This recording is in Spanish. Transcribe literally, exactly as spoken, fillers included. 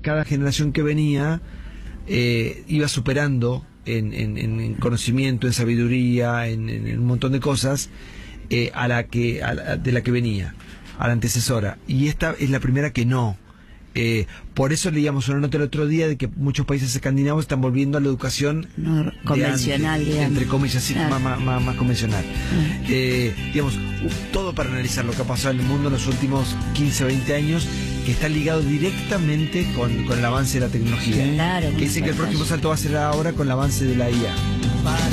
cada generación que venía eh, iba superando en, en, en conocimiento, en sabiduría, en, en un montón de cosas eh, a la que a la, de la que venía, a la antecesora. Y esta es la primera que no. Eh, por eso leíamos una nota el otro día de que muchos países escandinavos están volviendo a la educación no, convencional, antes, digamos. entre comillas, sí, claro. más, más, más convencional. Ah. Eh, digamos, todo para analizar lo que ha pasado en el mundo en los últimos quince, veinte años, que está ligado directamente con, con el avance de la tecnología. Claro, que dicen que el próximo salto va a ser ahora con el avance de la I A.